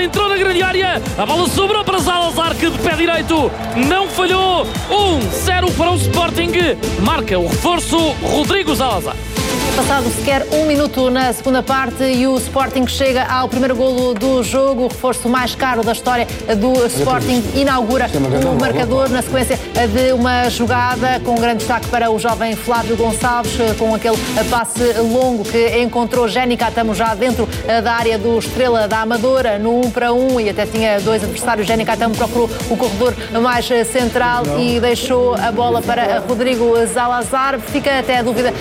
entrou na grande área, a bola sobrou para Salazar, que de pé direito não falhou. 1-0 para o Sporting, marca o reforço Rodrigo Salazar. Passado sequer um minuto na segunda parte e o Sporting chega ao primeiro golo do jogo. O reforço mais caro da história do Sporting inaugura o marcador na sequência de uma jogada com grande destaque para o jovem Flávio Gonçalves, com aquele passe longo que encontrou Jenny Catamo já dentro da área do Estrela da Amadora, no 1-1, e até tinha dois adversários. Jenny Catamo procurou o corredor mais central e deixou a bola para Rodrigo Salazar. Fica até a dúvida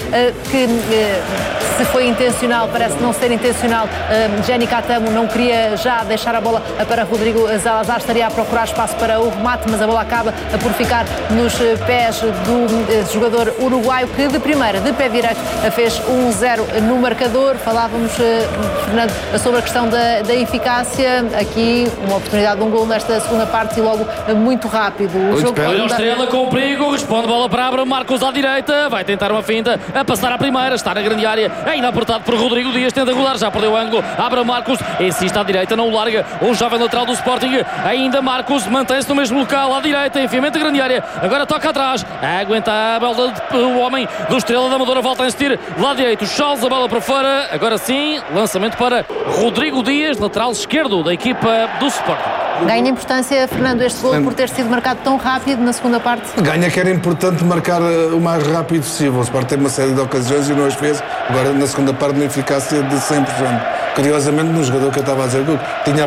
se foi intencional, parece não ser intencional. Jenny Catamo não queria já deixar a bola para Rodrigo Salazar, estaria a procurar espaço para o remate, mas a bola acaba por ficar nos pés do jogador uruguaio, que de primeira, de pé direito, fez 1-0 no marcador. Falávamos, Fernando, sobre a questão da eficácia. Aqui uma oportunidade de um gol nesta segunda parte e logo muito rápido. Olha o Estrela com perigo, responde bola para Abraham Marcos à direita, vai tentar uma finta, a passar à primeira, está na grande área, ainda apertado por Rodrigo Dias, tenta rolar, já perdeu o ângulo. Abraham Marcos insiste à direita, não o larga o jovem lateral do Sporting. Ainda Marcos mantém-se no mesmo local à direita, enfiamento da grande área, agora toca atrás, aguenta a bola, o homem do Estrela da Amadora volta a insistir, lá direito, Charles, a bola para fora, agora sim, lançamento para Rodrigo Dias, lateral esquerdo da equipa do Sporting. Ganha importância, Fernando, este gol por ter sido marcado tão rápido na segunda parte? Ganha que era importante marcar o mais rápido possível. O Sporting teve uma série de ocasiões e não as fez. Agora, na segunda parte, uma eficácia de 100%. Curiosamente, no jogador que eu estava a dizer, tinha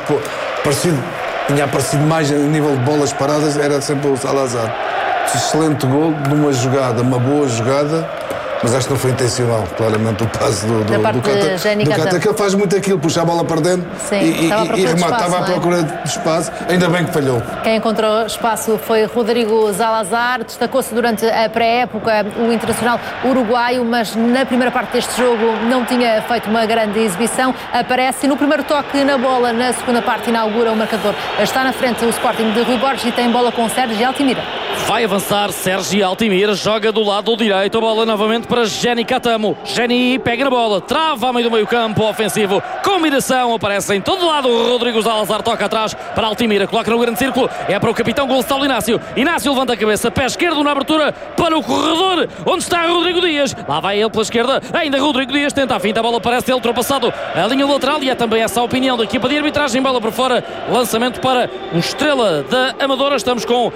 aparecido mais a nível de bolas paradas, era sempre o Salazar. Excelente gol, numa jogada, uma boa jogada, mas acho que não foi intencional, claramente, o passe do Catamo, que ele faz muito aquilo, puxa a bola para dentro. Sim, e remata, estava à procura de espaço, ainda bem que falhou. Quem encontrou espaço foi Rodrigo Salazar, destacou-se durante a pré-época o internacional uruguaio, mas na primeira parte deste jogo não tinha feito uma grande exibição. Aparece no primeiro toque na bola, na segunda parte inaugura o marcador. Está na frente o Sporting de Rui Borges e tem bola com Sérgio Altimira. Vai avançar Sérgio Altimira, joga do lado direito, a bola novamente para Jenny Catamo. Jenny pega na bola, trava a meio do meio campo ofensivo, combinação, aparece em todo lado. Rodrigo Salazar toca atrás para Altimira, coloca no grande círculo, é para o capitão Gonçalo Inácio. Inácio levanta a cabeça, pé esquerdo na abertura para o corredor, onde está Rodrigo Dias. Lá vai ele pela esquerda, ainda Rodrigo Dias tenta a finta, a bola parece ter ultrapassado a linha lateral e é também essa a opinião da equipa de arbitragem. Bola por fora, lançamento para o Estrela da Amadora. Estamos com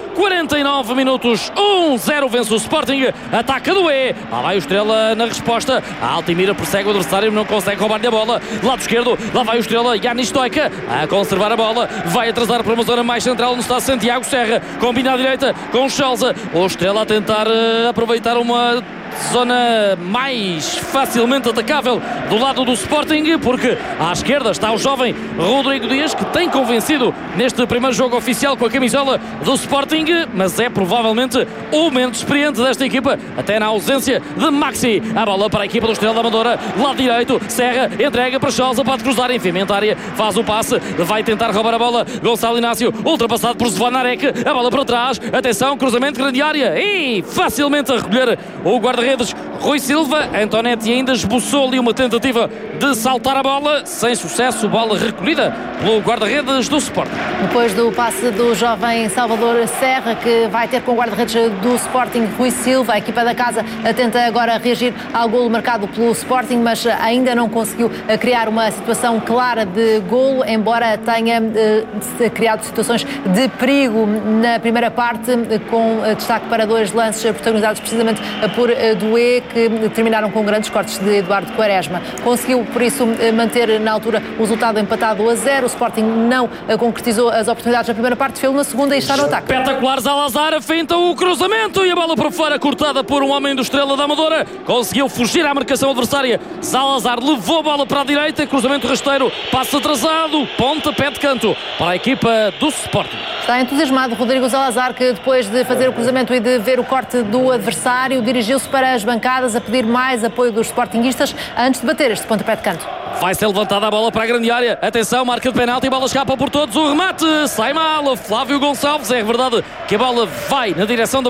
49 minutos, 1-0 vence o Sporting, ataca do E, lá vai o Estrela na resposta, a Altimira persegue o adversário, não consegue roubar-lhe a bola, lado esquerdo, lá vai o Estrela, Yanis Stoica a conservar a bola, vai atrasar para uma zona mais central, onde está Santiago Serra, combina à direita com o Schalza, o Estrela a tentar aproveitar uma zona mais facilmente atacável do lado do Sporting, porque à esquerda está o jovem Rodrigo Dias, que tem convencido neste primeiro jogo oficial com a camisola do Sporting, mas é provavelmente o menos experiente desta equipa, até na ausência de Maxi. A bola para a equipa do Estrela da Amadora, lado direito, Serra entrega para Schalza, pode cruzar, enfiamento área, faz o passe, vai tentar roubar a bola, Gonçalo Inácio, ultrapassado por Zvanarek, a bola para trás, atenção, cruzamento, grande área, e facilmente a recolher o guarda-redes Rui Silva. Antonetti ainda esboçou ali uma tentativa de saltar a bola, sem sucesso, bola recolhida pelo guarda-redes do Sporting. Depois do passe do jovem Salvador Serra, que vai ter com o guarda-redes do Sporting Rui Silva, a equipa da casa tenta agora reagir ao golo marcado pelo Sporting, mas ainda não conseguiu criar uma situação clara de golo, embora tenha criado situações de perigo na primeira parte, com destaque para dois lances protagonizados precisamente por Doué, que terminaram com grandes cortes de Eduardo Quaresma. Conseguiu, por isso, manter na altura o resultado empatado a 0. O Sporting não concretizou as oportunidades na primeira parte, fez na segunda e está no ataque. Espetacular, Salazar finta o cruzamento e a bola por fora, cortada por um homem do Estrela da Amadora. Conseguiu fugir à marcação adversária. Salazar levou a bola para a direita, cruzamento rasteiro, passo atrasado, pontapé de canto para a equipa do Sporting. Está entusiasmado Rodrigo Salazar, que depois de fazer o cruzamento e de ver o corte do adversário, dirigiu-se para as bancadas a pedir mais apoio dos sportinguistas antes de bater este pontapé de canto. Vai ser levantada a bola para a grande área. Atenção, marca de penalti, a bola escapa por todos. O remate sai mal. Flávio Gonçalves. É verdade que a bola vai na direção da